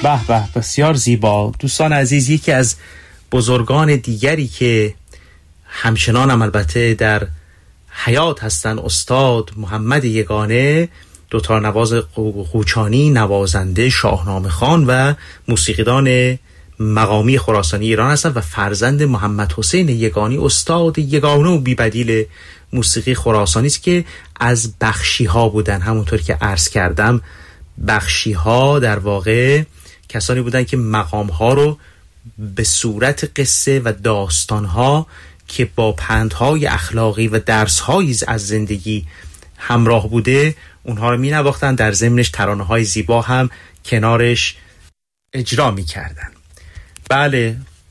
به به، بسیار زیبا. دوستان عزیز، یکی از بزرگان دیگری که همچنان هم البته در حیات هستن، استاد محمد یگانه، دوتارنواز قوچانی، نوازنده شاهنامه خوان و موسیقیدان مقامی خراسانی ایران هستند و فرزند محمد حسین یگانی، استاد یگانه و بی‌بدیل موسیقی خراسانی است که از بخشی ها بودن. همونطور که عرض کردم، بخشی ها در واقع کسانی بودن که مقام ها رو به صورت قصه و داستان ها که با پندهای اخلاقی و درس هایی از زندگی همراه بوده اونها رو می نواختن، در ضمنش ترانه های زیبا هم کنارش اجرا می کردن. بله،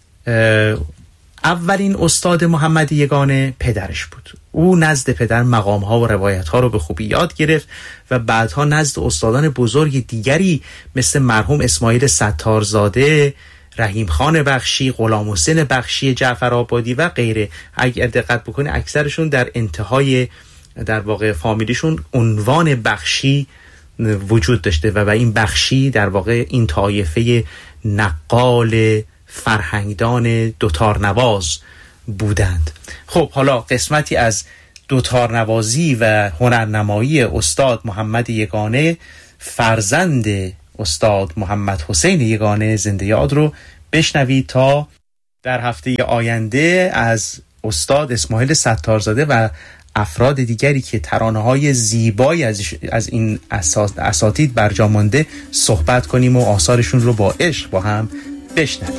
اولین استاد محمد یگانه پدرش بود. او نزد پدر مقام ها و روایت ها رو به خوبی یاد گرفت و بعدها نزد استادان بزرگ دیگری مثل مرحوم اسماعیل ستارزاده، رحیم خان بخشی، غلام حسین بخشی جعفرآبادی و غیره. اگر دقت بکنید اکثرشون در انتهای در واقع فامیلیشون عنوان بخشی وجود داشته و این بخشی در واقع این طایفه نقال فرهنگدان دوتارنواز بودند. خب حالا قسمتی از دوتارنوازی و هنرنمایی استاد محمد یگانه، فرزند استاد محمد حسین یگانه زنده یاد رو بشنوید تا در هفته آینده از استاد اسماعیل ستارزاده و افراد دیگری که ترانه‌های زیبایی از این اساتید برجا مانده صحبت کنیم و آثارشون رو با عشق با هم بشنویم.